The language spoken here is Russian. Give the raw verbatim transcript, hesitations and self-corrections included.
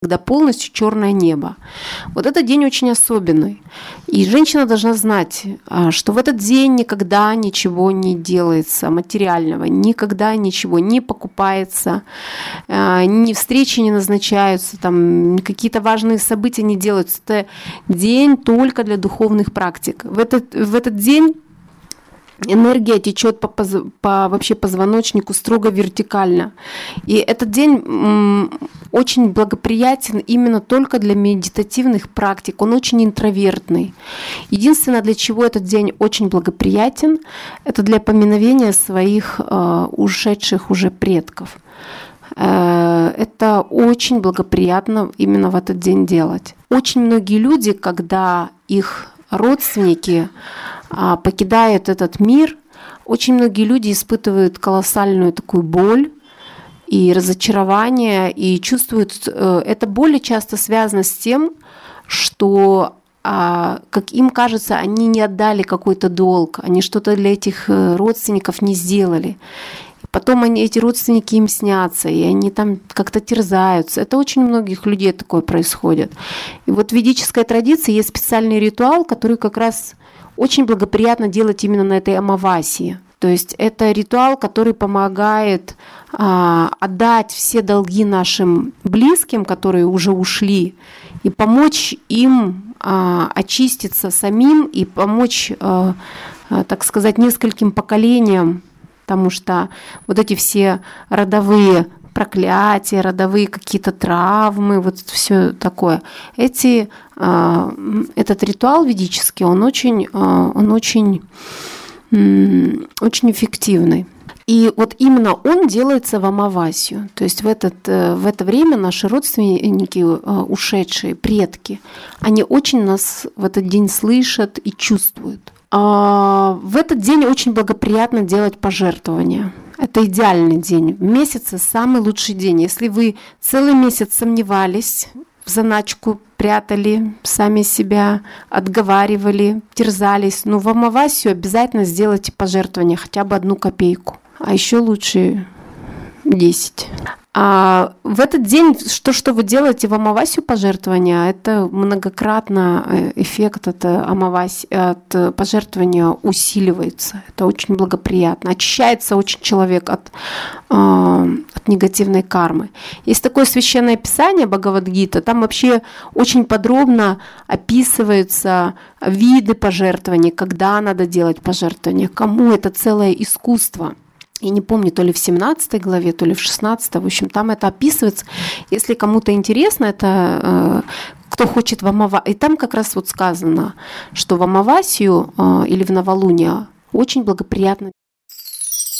когда полностью черное небо. Вот этот день очень особенный. И женщина должна знать, что в этот день никогда ничего не делается материального, никогда ничего не покупается, ни встречи не назначаются, там, какие-то важные события не делаются. Это день только для духовных практик. В этот, в этот день энергия течет по, по вообще позвоночнику строго вертикально. И этот день м, очень благоприятен именно только для медитативных практик. Он очень интровертный. Единственное, для чего этот день очень благоприятен, это для поминовения своих э, ушедших уже предков. Э, это очень благоприятно именно в этот день делать. Очень многие люди, когда их родственники покидают этот мир, очень многие люди испытывают колоссальную такую боль и разочарование, и чувствуют, эта боль часто связана с тем, что, как им кажется, они не отдали какой-то долг, они что-то для этих родственников не сделали. Потом они, эти родственники им снятся, и они там как-то терзаются. Это очень у многих людей такое происходит. И вот в ведической традиции есть специальный ритуал, который как раз очень благоприятно делать именно на этой амавасии. То есть это ритуал, который помогает а, отдать все долги нашим близким, которые уже ушли, и помочь им а, очиститься самим и помочь, а, а, так сказать, нескольким поколениям, потому что вот эти все родовые проклятия, родовые какие-то травмы, вот все такое. Эти, этот ритуал ведический, он очень, он очень, очень эффективный. И вот именно он делается в амавасию. То есть в, этот, в это время наши родственники, ушедшие, предки, они очень нас в этот день слышат и чувствуют. В этот день очень благоприятно делать пожертвования. Это идеальный день. В месяце самый лучший день. Если вы целый месяц сомневались, в заначку прятали, сами себя отговаривали, терзались, ну в амавасию обязательно сделайте пожертвование, хотя бы одну копейку. А еще лучше десять. А в этот день, что, что вы делаете в амавасию пожертвования, это многократно эффект от, амаваси, от пожертвования усиливается. Это очень благоприятно. Очищается очень человек от, от негативной кармы. Есть такое священное писание Бхагавад-гита, там вообще очень подробно описываются виды пожертвований, когда надо делать пожертвования, кому. Это целое искусство. Я не помню, то ли в семнадцатой главе, то ли в шестнадцатой. В общем, там это описывается. Если кому-то интересно, это кто хочет в амавасию. И там как раз вот сказано, что в амавасию или в новолуние очень благоприятно